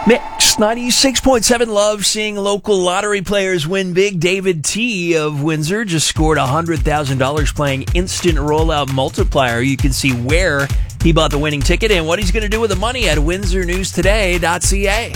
Mix 96.7. Love seeing local lottery players win big. David T. of Windsor just scored $100,000 playing Instant Rollout Multiplier. You can see where he bought the winning ticket and what he's going to do with the money at windsornewstoday.ca.